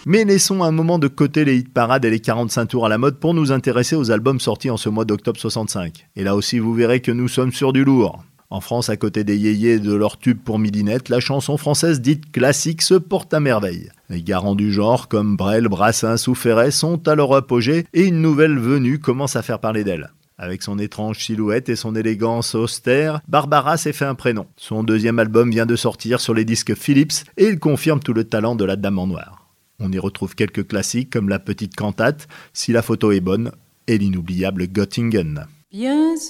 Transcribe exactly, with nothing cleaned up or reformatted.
Mais laissons un moment de côté les hit parades et les quarante-cinq tours à la mode pour nous intéresser aux albums sortis en ce mois d'octobre soixante-cinq. Et là aussi, vous verrez que nous sommes sur du lourd. En France, à côté des yéyés et de leur tube pour midinette, la chanson française dite classique se porte à merveille. Les garants du genre comme Brel, Brassens ou Ferret sont à leur apogée et une nouvelle venue commence à faire parler d'elle. Avec son étrange silhouette et son élégance austère, Barbara s'est fait un prénom. Son deuxième album vient de sortir sur les disques Philips et il confirme tout le talent de la Dame en Noir. On y retrouve quelques classiques comme La Petite Cantate, Si la photo est bonne et l'inoubliable Göttingen. Bien